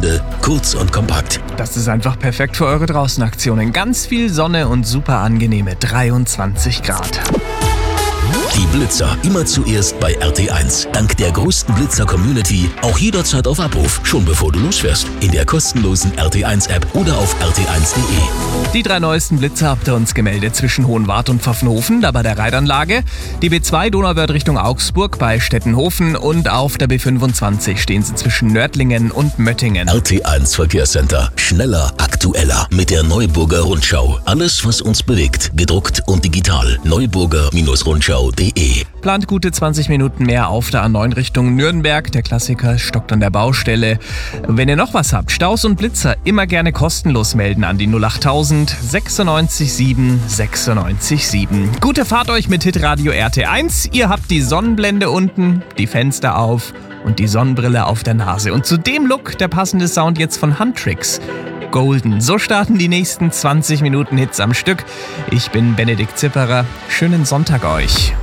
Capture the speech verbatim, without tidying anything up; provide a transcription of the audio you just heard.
Stunde, kurz und kompakt. Das ist einfach perfekt für eure Draußenaktionen. Ganz viel Sonne und super angenehme dreiundzwanzig Grad. Die Blitzer immer zuerst bei R T eins. Dank der größten Blitzer-Community auch jederzeit auf Abruf, schon bevor du losfährst. In der kostenlosen R T eins App oder auf r t eins punkt de. Die drei neuesten Blitzer habt ihr uns gemeldet zwischen Hohenwart und Pfaffenhofen, da bei der Reitanlage. Die B zwei Donauwörth Richtung Augsburg bei Stettenhofen und auf der B fünfundzwanzig stehen sie zwischen Nördlingen und Möttingen. R T eins Verkehrscenter. Schneller, aktueller mit der Neuburger Rundschau. Alles, was uns bewegt, gedruckt und digital. neuburger Rundschau punkt de. Plant gute zwanzig Minuten mehr auf der A neun Richtung Nürnberg. Der Klassiker stockt an der Baustelle. Wenn ihr noch was habt, Staus und Blitzer, immer gerne kostenlos melden an die null achttausend sechsundneunzig sieben sechsundneunzig sieben. Gute Fahrt euch mit Hitradio R T eins. Ihr habt die Sonnenblende unten, die Fenster auf und die Sonnenbrille auf der Nase. Und zu dem Look der passende Sound jetzt von Huntrix. Golden. So starten die nächsten zwanzig Minuten Hits am Stück. Ich bin Benedikt Zipperer. Schönen Sonntag euch.